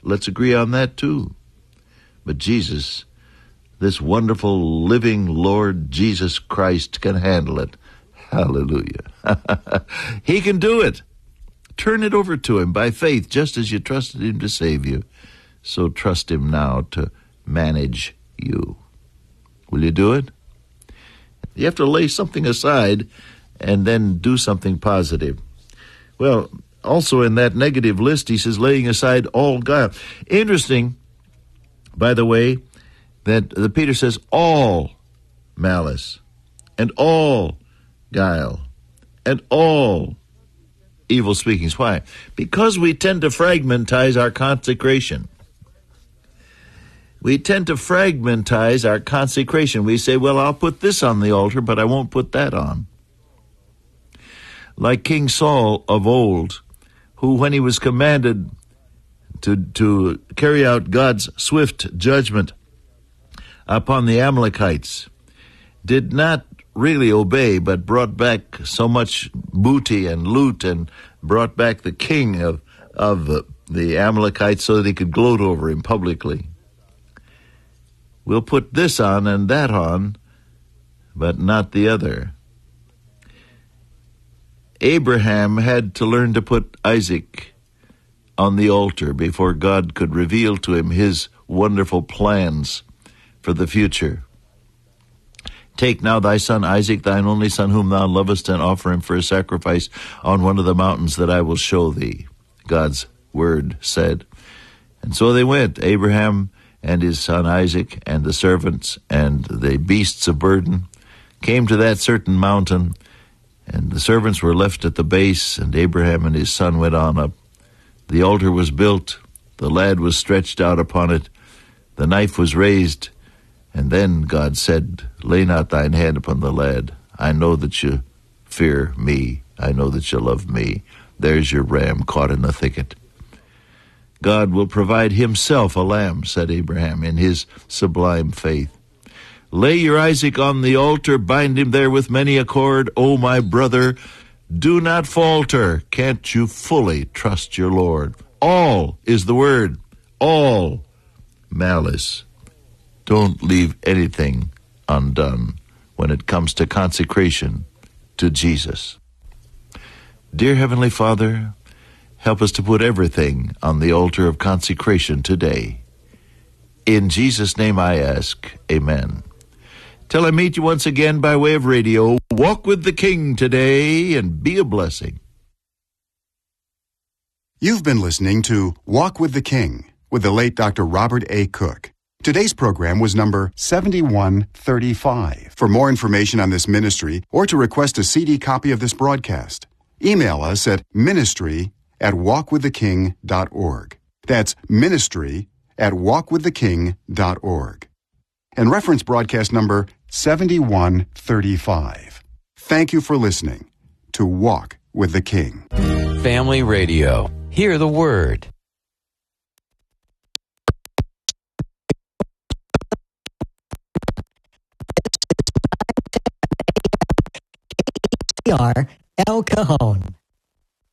Let's agree on that too. But Jesus, this wonderful living Lord Jesus Christ, can handle it. Hallelujah. He can do it. Turn it over to him by faith, just as you trusted him to save you. So trust him now to manage you. Will you do it? You have to lay something aside and then do something positive. Well, also in that negative list, he says, laying aside all guile. Interesting, by the way, that Peter says all malice and all guile and all evil speakings. Why? Because we tend to fragmentize our consecration. We tend to fragmentize our consecration. We say, well, I'll put this on the altar, but I won't put that on. Like King Saul of old, who, when he was commanded to carry out God's swift judgment upon the Amalekites, did not really obey, but brought back so much booty and loot and brought back the king of the Amalekites so that he could gloat over him publicly. We'll put this on and that on, but not the other. Abraham had to learn to put Isaac on the altar before God could reveal to him his wonderful plans for the future. Take now thy son Isaac, thine only son whom thou lovest, and offer him for a sacrifice on one of the mountains that I will show thee, God's word said. And so they went, Abraham and his son Isaac and the servants and the beasts of burden came to that certain mountain, and the servants were left at the base, and Abraham and his son went on up. The altar was built, the lad was stretched out upon it, the knife was raised, and then God said, lay not thine hand upon the lad. I know that you fear me. I know that you love me. There's your ram caught in the thicket. God will provide himself a lamb, said Abraham in his sublime faith. Lay your Isaac on the altar, bind him there with many a cord. O my brother, do not falter. Can't you fully trust your Lord? All is the word. All malice. Don't leave anything undone when it comes to consecration to Jesus. Dear Heavenly Father, help us to put everything on the altar of consecration today. In Jesus' name I ask, amen. Till I meet you once again by way of radio, walk with the King today and be a blessing. You've been listening to Walk with the King with the late Dr. Robert A. Cook. Today's program was number 7135. For more information on this ministry or to request a CD copy of this broadcast, email us at ministry@walkwiththeking.org. That's ministry@walkwiththeking.org. And reference broadcast number 7135. Thank you for listening to Walk with the King. Family Radio. Hear the word. El Cajon.